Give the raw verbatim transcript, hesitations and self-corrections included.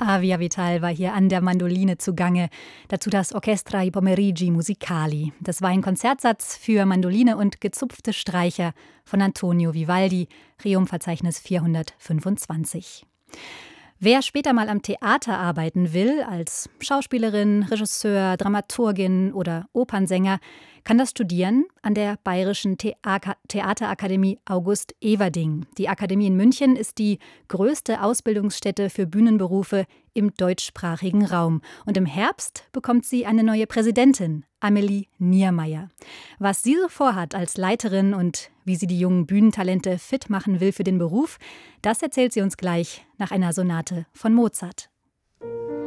Avia Vital war hier an der Mandoline zugange. Dazu das Orchestra i Pomeriggi Musicali. Das war ein Konzertsatz für Mandoline und gezupfte Streicher von Antonio Vivaldi, Rerum-Verzeichnis vierhundertfünfundzwanzig. Wer später mal am Theater arbeiten will, als Schauspielerin, Regisseur, Dramaturgin oder Opernsänger, kann das studieren an der Bayerischen Thea- Theaterakademie August Everding. Die Akademie in München ist die größte Ausbildungsstätte für Bühnenberufe im deutschsprachigen Raum. Und im Herbst bekommt sie eine neue Präsidentin, Amelie Niermeyer. Was sie so vorhat als Leiterin und wie sie die jungen Bühnentalente fit machen will für den Beruf, das erzählt sie uns gleich nach einer Sonate von Mozart.